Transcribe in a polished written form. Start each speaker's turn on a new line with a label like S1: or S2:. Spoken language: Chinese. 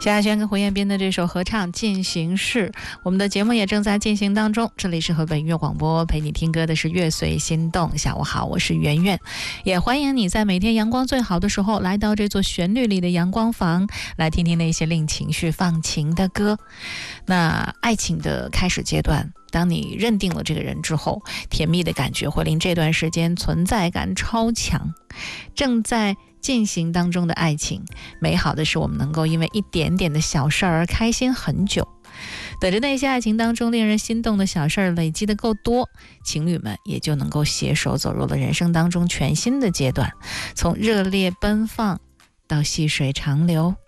S1: 夏轩跟胡彦斌的这首合唱进行式，我们的节目也正在进行当中。这里是河北音乐广播，陪你听歌的是乐随心动。下午好，我是圆圆，也欢迎你在每天阳光最好的时候来到这座旋律里的阳光房，来听听那些令情绪放晴的歌。那爱情的开始阶段，当你认定了这个人之后，甜蜜的感觉会令这段时间存在感超强。正在进行当中的爱情，美好的是我们能够因为一点点的小事而开心很久。等着那些爱情当中令人心动的小事累积的够多，情侣们也就能够携手走入了人生当中全新的阶段，从热烈奔放到细水长流。